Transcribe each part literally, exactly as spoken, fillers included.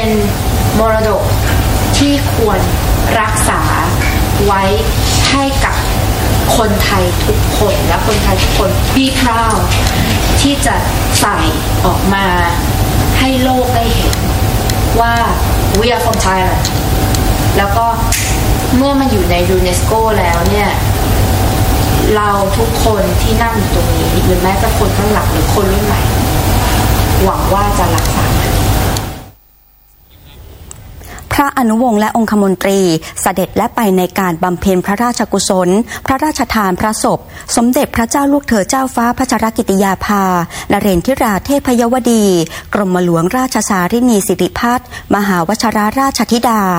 มรดกที่ควรรักษาไว้ให้กับคนไทยทุกคนและคนไทยทุกคน be proud ที่จะใส่ออกมาให้โลกได้เห็นว่า we are from Thailand แล้วก็เมื่อมันอยู่ในยูเนสโกแล้วเนี่ยเราทุกคนที่นั่งอยู่ตรงนี้หรือแม้แต่คนข้างหลังหรือคนรุ่นใหม่หวังว่าจะรักษาพระอนุวงศ์และองคมนตรีเสด็จและไปในการบำเพ็ญพระราชกุศลพระราชทานพระศพสมเด็จพระเจ้าลูกเธอเจ้าฟ้าพัชรกิติยาภานเรนทิราเทพยวดีกรมหลวงราชสารินีสิริพัฒน์มหาวชิราราชธิดา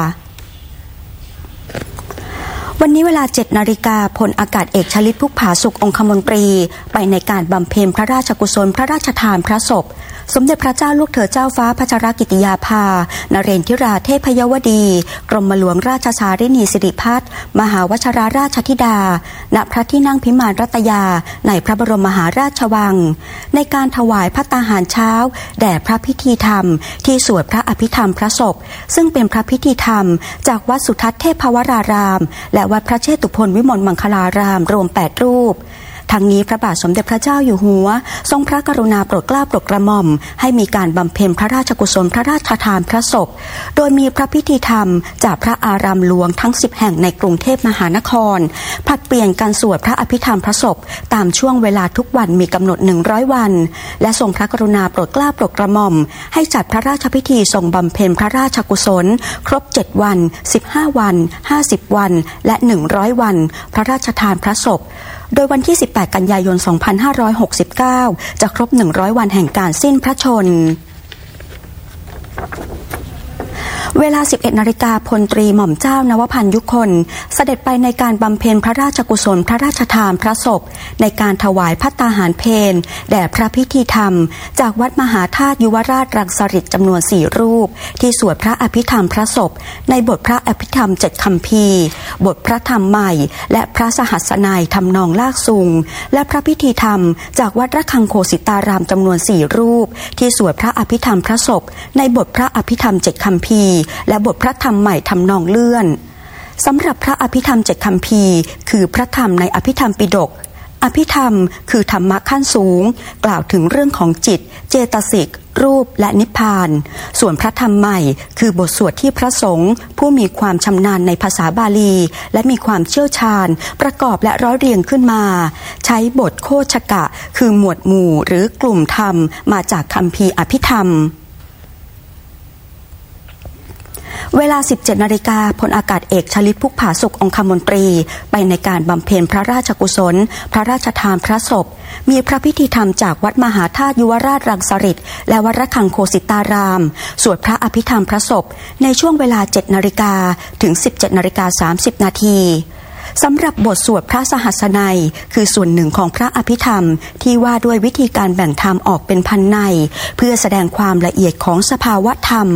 วันนี้เวลา เจ็ดนาฬิกาพลอากาศเอกชลิต พุกผาสุของคมนตรีไปในการบำเพ็ญพระราชกุศลพระราชทานพระศพสมเด็จพระเจ้าลูกเธอเจ้าฟ้าพัชรกิติยาภานเรนทิราเทพยวดีกรมหลวงราชสารินีสิริพัฒน์มหาวชิราราชธิดาณพระที่นั่งพิมานรัตยาในพระบรมมหาราชวังในการถวายภัตตาหารเช้าแด่พระพิธีธรรมที่สวดพระอภิธรรมพระศพซึ่งเป็นพระพิธีธรรมจากวัดสุทัศน์เทพวรารามและวัดพระเชตุพนวิมลมังคลารามรวมแปดรูปทั้งนี้พระบาทสมเด็จพระเจ้าอยู่หัวทรงพระกรุณาโปรดเกล้าโปรดกระหม่อมให้มีการบำเพ็ญพระราชกุศลพระราชทานพระศพโดยมีพระพิธีธรรมจากพระอารามหลวงทั้งสิบแห่งในกรุงเทพมหานครผลัดเปลี่ยนการสวดพระอภิธรรมพระศพตามช่วงเวลาทุกวันมีกำหนดหนึ่งร้อยวันและทรงพระกรุณาโปรดเกล้าโปรดกระหม่อมให้จัดพระราชพิธีทรงบำเพ็ญพระราชกุศลครบเจ็ดวันสิบห้าวันห้าสิบวันและหนึ่งร้อยวันพระราชทานพระศพโดยวันที่สิบแปดกันยายนสองพันห้าร้อยหกสิบเก้าจะครบหนึ่งร้อยวันแห่งการสิ้นพระชนม์เวลา สิบเอ็ดนาฬิกาพลตรีหม่อมเจ้านวพันธ์ยุคนเสด็จไปในการบำเพ็ญพระราชกุศลพระราชทานพระศพในการถวายภัตตาหารเพลแด่พระพิธีธรรมจากวัดมหาธาตุยุวราชรังสฤษฎ์จำนวนสี่รูปที่สวดพระอภิธรรมพระศพในบทพระอภิธรรมเจ็ดคัมภีร์บทพระธรรมใหม่และพระสหัสนัยทำนองลากซุงและพระพิธีธรรมจากวัดระฆังโคสิตารามจำนวนสี่รูปที่สวดพระอภิธรรมพระศพในบทพระอภิธรรมเจ็ดคัมภีร์และบทพระธรรมใหม่ทำนองเลื่อนสำหรับพระอภิธรรมเจ็ดคัมภีร์คือพระธรรมในอภิธรรมปิฎกอภิธรรมคือธรรมะขั้นสูงกล่าวถึงเรื่องของจิตเจตสิกรูปและนิพพานส่วนพระธรรมใหม่คือบทสวดที่พระสงฆ์ผู้มีความชำนาญในภาษาบาลีและมีความเชี่ยวชาญประกอบและร้อยเรียงขึ้นมาใช้บทโคชกะคือหมวดหมู่หรือกลุ่มธรรมมาจากคัมภีร์อภิธรรมเวลา สิบเจ็ดนาฬิกาพลอากาศเอกชลิต พุกผาสุของคมนตรีไปในการบำเพ็ญพระราชกุศลพระราชทานพระศพมีพระพิธีธรรมจากวัดมหาธาตุยุวราชรังสฤษฎ์และวัดระฆังโคสิตารามสวดพระอภิธรรมพระศพในช่วงเวลา เจ็ดนาฬิกาถึง สิบเจ็ดนาฬิกาสามสิบนาทีสำหรับบทสวดพระสหัสนัยคือส่วนหนึ่งของพระอภิธรรมที่ว่าด้วยวิธีการแบ่งธรรมออกเป็นพันในเพื่อแสดงความละเอียดของสภาวะธรรม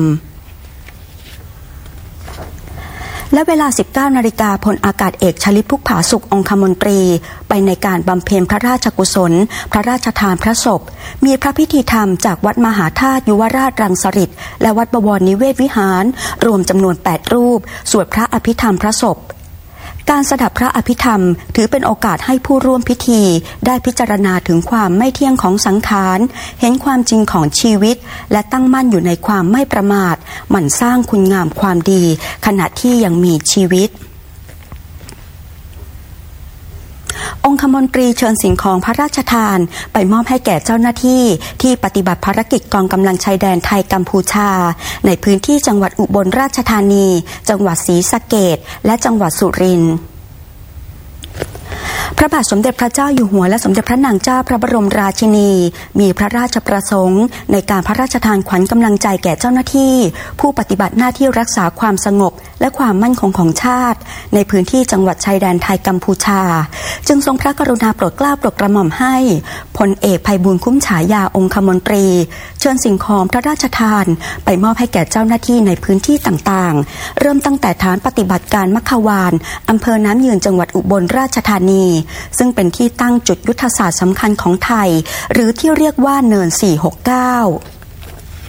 และเวลา สิบเก้านาฬิกาพลอากาศเอกชลิต พุกผาสุของคมนตรีไปในการบำเพ็ญพระราชกุศลพระราชทานพระศพมีพระพิธีธรรมจากวัดมหาธาตุยุวราชรังสฤษฎ์และวัดบวรนิเวศวิหารรวมจำนวนแปดรูปสวดพระอภิธรรมพระศพการสดับพระอภิธรรมถือเป็นโอกาสให้ผู้ร่วมพิธีได้พิจารณาถึงความไม่เที่ยงของสังขารเห็นความจริงของชีวิตและตั้งมั่นอยู่ในความไม่ประมาทหมั่นสร้างคุณงามความดีขณะที่ยังมีชีวิตองคมนตรีเชิญสิ่งของพระราชทานไปมอบให้แก่เจ้าหน้าที่ที่ปฏิบัติภารกิจกองกำลังชายแดนไทยกัมพูชาในพื้นที่จังหวัดอุบลราชธานีจังหวัดศรีสะเกษและจังหวัดสุรินทร์พระบาทสมเด็จพระเจ้าอยู่หัวและสมเด็จพระนางเจ้าพระบรมราชินีมีพระราชประสงค์ในการพระราชทานขวัญกำลังใจแก่เจ้าหน้าที่ผู้ปฏิบัติหน้าที่รักษาความสงบและความมั่นคงของชาติในพื้นที่จังหวัดชายแดนไทยกัมพูชาจึงทรงพระกรุณาโปรดเกล้าโปรดกระหม่อมให้พลเอกไพบูลย์คุ้มฉายาองคมนตรีเชิญสิ่งของพระราชทานไปมอบให้แก่เจ้าหน้าที่ในพื้นที่ต่างๆเริ่มตั้งแต่ฐานปฏิบัติการมัคควานอำเภอน้ำยืนจังหวัดอุบลราชธานีซึ่งเป็นที่ตั้งจุดยุทธศาสตร์สำคัญของไทยหรือที่เรียกว่าเนินสี่หกเก้า